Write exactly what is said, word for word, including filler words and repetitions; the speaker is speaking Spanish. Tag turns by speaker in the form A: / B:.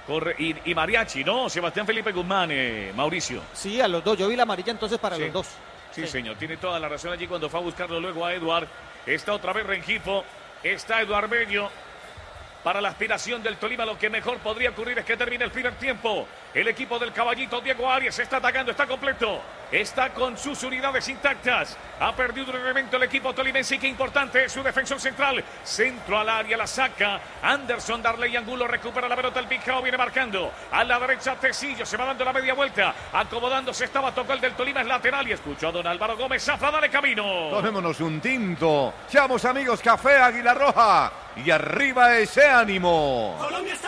A: Corre, y, y Mariachi, ¿no? Sebastián Felipe Guzmán, eh, Mauricio.
B: Sí, a los dos. Yo vi la amarilla entonces para
A: Sí.
B: los dos.
A: Sí, sí, señor, tiene toda la razón allí cuando fue a buscarlo luego a Eduard. Está otra vez Rengifo, está Eduard Bello. Para la aspiración del Tolima, lo que mejor podría ocurrir es que termine el primer tiempo. El equipo del caballito Diego Arias está atacando, está completo. Está con sus unidades intactas. Ha perdido un elemento el equipo tolimense y qué importante es su defensor central. Centro al área, la saca. Anderson, Darley Angulo recupera la pelota. El Picao viene marcando. A la derecha Tecillo, se va dando la media vuelta. Acomodándose estaba, tocó el del Tolima, es lateral. Y escuchó a don Álvaro Gómez. Zafra, dale camino.
C: Tomémonos un tinto. Seamos amigos, Café Águila Roja. Y arriba ese ánimo.
D: Colombia está